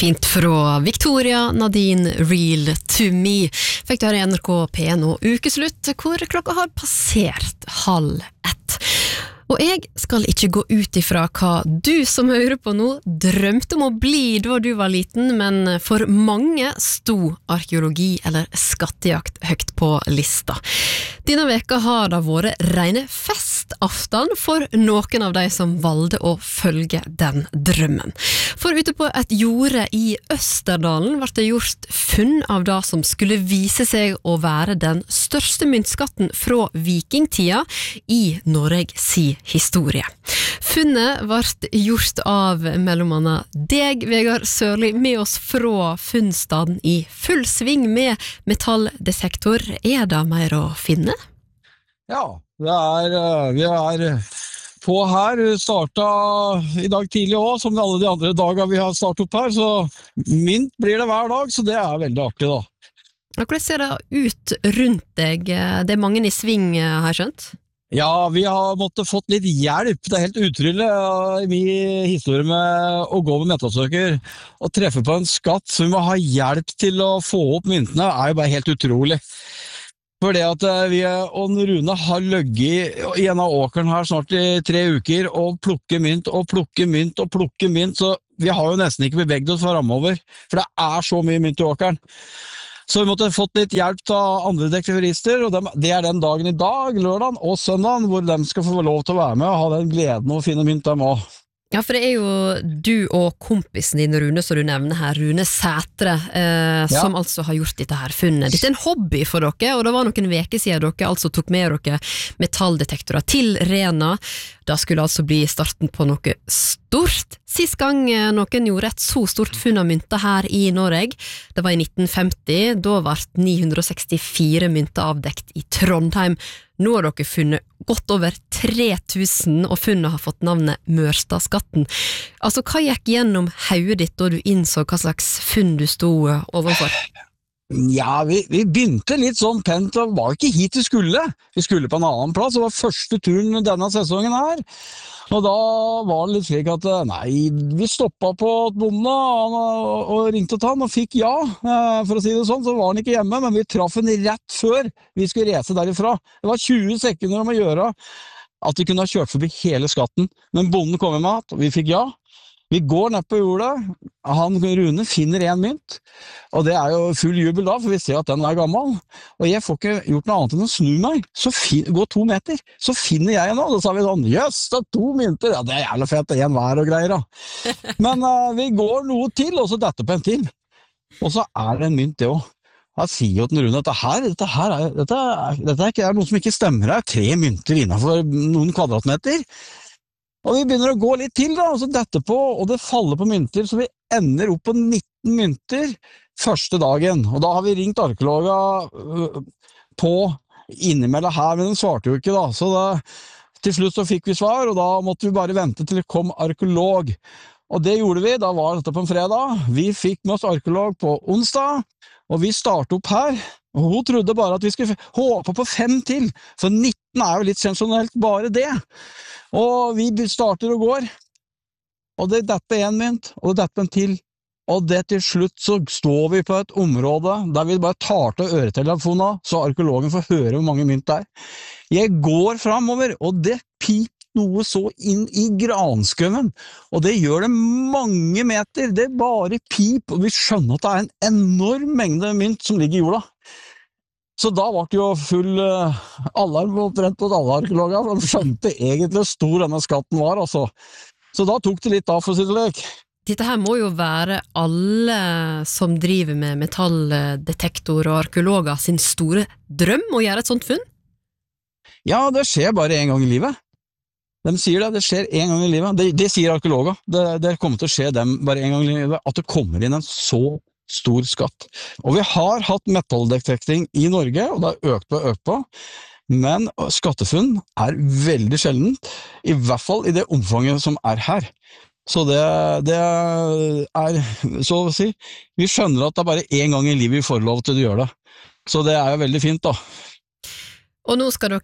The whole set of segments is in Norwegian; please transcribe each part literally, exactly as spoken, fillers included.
Fint fra Victoria Nadine Real to Me. Fikk du høre i N R K P nå ukeslutt, hvor klokka har passert halv ett. Og jeg skal ikke gå ut ifra hva du som hører på nå drømte om å bli da du var liten, men for mange sto arkeologi eller skattejakt høyt på lista. Denne veka har det vært rene festaften for noen av de som valgte å følge den drømmen. For ute på et jorde i Østerdalen ble det gjort funn av det som skulle vise seg å være den største myntskatten fra vikingtida i Norge si historie. Funnet ble gjort av mellom annet deg, Vegard Sørli, med oss fra funnstaden i full sving med metalldetektor. Er det mer å finne? Ja, det er, vi er på her. Vi startet i dag tidlig også, som alle de andre dager vi har startet opp her, så mynt blir det hver dag, så det er veldig artig da. Hvordan ser det ut rundt deg? Det er mange i sving, har jeg skjønt? Ja, vi har måttet fått litt hjelp. Det er helt utrolig i min historie med å gå med metallsøker og treffe på en skatt, så vi må ha hjelp til å få opp myntene, er jo bare helt utrolig. For det at vi og Rune har løgget i en av åkeren her snart i tre uker og plukke mynt og plukke mynt og plukke mynt, så vi har jo nesten ikke beveget oss fremover, for det er så mye mynt i åkeren. Så vi måtte fått litt hjelp av andre detektorister, og det er den dagen i dag, lørdagen og søndagen, hvor de skal få lov til å være med og ha den gleden å finne mynt dem også. Ja, for det er jo du og kompisen din, Rune, som du nevner her, Rune Sætre, eh, ja. Som altså har gjort dette her funnet. Dette er en hobby for dere, og det var noen veker siden dere altså tok med dere metalldetektorer til Rena. Da skulle altså bli starten på noe stort. Sist gang noen gjorde et så stort funn av mynter her i Norge, det var i nitten femti, da ble ni hundre og sekstifire mynter avdekt i Trondheim. Nå har dere funnet godt over tre tusen, og funnet har fått navnet Mørstadskatten. Altså, hva gikk gjennom hodet ditt da du innså hva slags funn du stod overfor? Ja, vi, vi begynte litt sånn pent, og var ikke hit vi skulle. Vi skulle på en annen plass, det var første turen denne sesongen her. Og da var det litt slik at, nei, vi stoppet på bonden og, og ringte til han og fikk ja, for å si det sånn, så var han ikke hjemme, men vi traff han rett før vi skulle reise derifra. Det var tjue sekunder om å gjøre at vi kunne ha kjørt forbi hele skatten, men bonden kom med mat, og vi fikk ja. Vi går ned på jordet, han Rune finner en mynt, og det er jo full jubel da, for vi ser at den er gammel, og jeg får ikke gjort noe annet enn å snu meg, så gå to meter, så finner jeg en da, og så sa vi sånn, jøss, det er to mynter, ja det er jævlig fett, det er en hver og greier da. Men uh, vi går noe til, og så dette på en til, og så er det en mynt det også. Jeg sier jo til Rune at dette her, dette her er, dette er, dette er, ikke, er noe som ikke stemmer, det er tre mynter innenfor noen kvadratmeter. Og vi begynner å gå litt til da, og så dette på, og det faller på mynter, så vi ender opp på nitten mynter første dagen. Og da har vi ringt arkeologer på innimellom her, men den svarte jo ikke da. Så da, til slutt så fikk vi svar, og da måtte vi bare vente til det kom arkeolog. Og det gjorde vi, da var dette på en fredag. Vi fikk med oss arkeolog på onsdag, og vi startet opp her. Og hun trodde bare at vi skulle håpe på fem til, så nitten er jo litt sensjonelt bare det. Og vi starter og går, og det detter en mynt, og det detter en til, og det til slutt så står vi på et område der vi bare tar til øretelefonen, så arkeologen får høre hvor mange mynt det er. Jeg går fremover, og det piper noe så inn i granskauen, og det gjør det mange meter, det er bare pip, og vi skjønner at det er en enorm mengde mynt som ligger i jorda. Så da var det jo full uh, alarm opprendt på alle arkeologer, for de skjønte egentlig hvor stor denne skatten var, altså. Så da tok det litt av for sitt lek. Dette her må jo være alle som driver med metalldetektor og arkeologer sin store drøm å gjøre et sånt funn? Ja, det skjer bare en gang i livet. De sier det, det skjer en gang i livet. Det, det sier arkeologer. Det, det kommer til å skje dem bare en gang i livet, at det kommer inn en så stor skatt. Og vi har hatt metalldetekting i Norge, og det har økt på og økt på, men skattefunn er veldig sjeldent, i hvert fall i det omfanget som er her. Så det, det er, så å si, vi skjønner at det er bare en gang i livet vi får lov til å gjøre det. Så det er jo veldig fint da. Og nå skal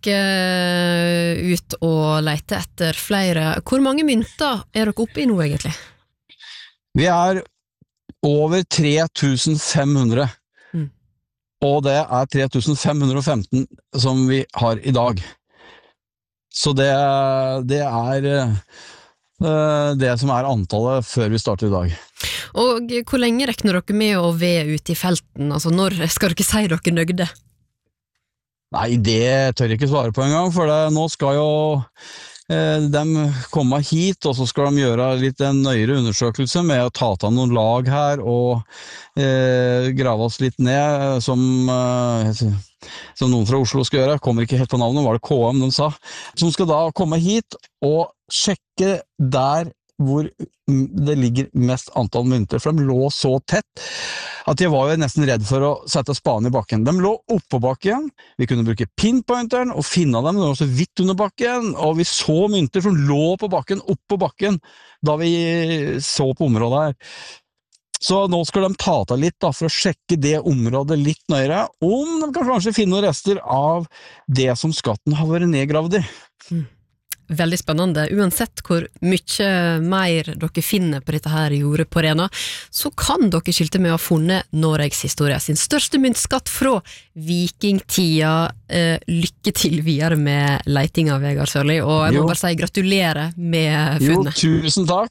dere ut og lete etter flere. Hvor mange mynter er dere oppe i nå egentlig? Vi er over tre tusen fem hundre. Mm. Og det er tre tusen fem hundre og femten som vi har i dag. Så det, det er uh, det som er antallet før vi starter i dag. Og hvor lenge rekner dere med å være ute i felten? Altså, når skal dere si dere nøgde? Nei, det tør jeg ikke svare på en gang, for det, nå skal jo eh, de komme hit, og så skal de gjøre litt en nøyere undersøkelse med å ta av noen lag her, og eh, grave oss litt ned, som, eh, som noen fra Oslo skal gjøre. Jeg kommer ikke helt på navnet, var det K M de sa? Som skal da komme hit og sjekke der hvor det ligger mest antall mynter, for de lå så tett at jeg var jo nesten redd for å sette spaden i bakken. De lå oppå bakken, vi kunne bruke pinpointeren og finne dem, de var så vidt under bakken, og vi så mynter som lå på bakken, oppå bakken, da vi så på området her. Så nå skal de ta av litt da, for å sjekke det området litt nøyere, om de kan kanskje finne noen rester av det som skatten har vært nedgravd i. Mm. Veldig spennende. Uansett hvor mye mer dere finner på dette her jordet på Rena, så kan dere skilte med å ha funnet Norges historie sin største myntskatt fra vikingtida. Eh, lykke til videre med leitinga, Vegard Sørli, og jeg må Jo. bare si gratulerer med Jo, funnet. tusen takk.